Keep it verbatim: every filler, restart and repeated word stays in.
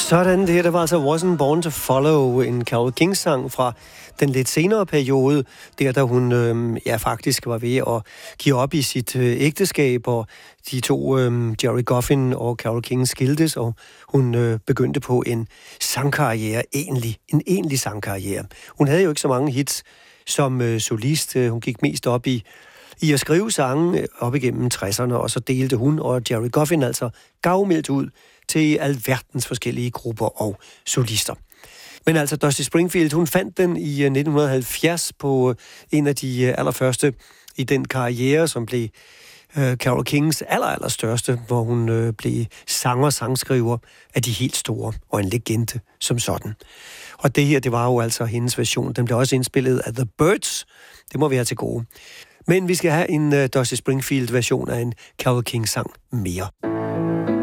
Sådan, det her, der var altså Wasn't Born to Follow, en Carole King-sang fra den lidt senere periode, der da hun øh, ja, faktisk var ved at give op i sit øh, ægteskab, og de to, øh, Jerry Goffin og Carole King, skiltes, og hun øh, begyndte på en sangkarriere, egentlig, en egentlig sangkarriere. Hun havde jo ikke så mange hits som øh, solist. Hun gik mest op i i at skrive sange op igennem tresserne, og så delte hun og Jerry Goffin altså gavmildt ud til alverdens forskellige grupper og solister. Men altså, Dusty Springfield, hun fandt den i nitten halvfjerds på en af de allerførste i den karriere, som blev øh, Carole Kings aller, aller største, hvor hun øh, blev sanger og sangskriver af de helt store, og en legende som sådan. Og det her, det var jo altså hendes version. Den blev også indspillet af The Byrds. Det må vi have til gode. Men vi skal have en uh, Dusty Springfield-version af en Carole King-sang mere.